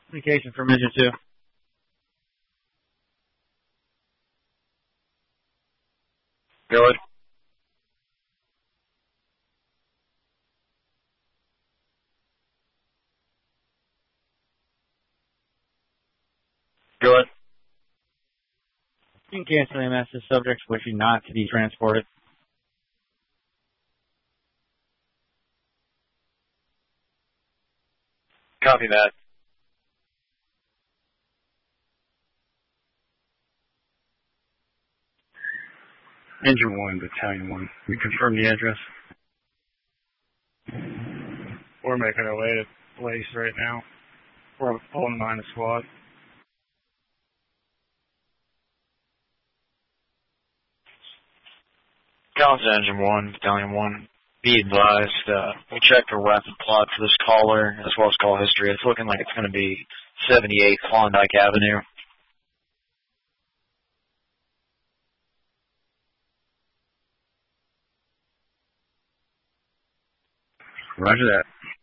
Communication for Mission 2. Good. Good. You can cancel EMS as subjects wishing not to be transported. Copy that. Engine 1, Battalion 1. We confirm the address. We're making our way to the place right now. We're pulling behind the squad. Collins Engine 1, Battalion 1. Be advised, we checked a rapid plot for this caller, as well as call history. It's looking like it's going to be 78 Klondike Avenue. Roger that.